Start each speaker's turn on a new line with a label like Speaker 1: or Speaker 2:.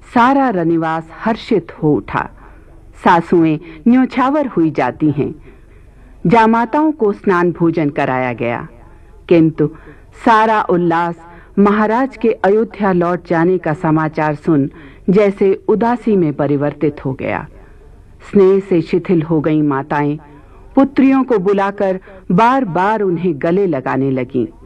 Speaker 1: सारा रनिवास हर्षित हो उठा। सासुएं न्योछावर हुई जाती हैं। जामाताओं को स्नान भोजन कराया गया, किंतु सारा उल्लास महाराज के अयोध्या लौट जाने का समाचार सुन जैसे उदासी में परिवर्तित हो गया। स्नेह से शिथिल हो गई माताएं पुत्रियों को बुलाकर बार बार उन्हें गले लगाने लगीं।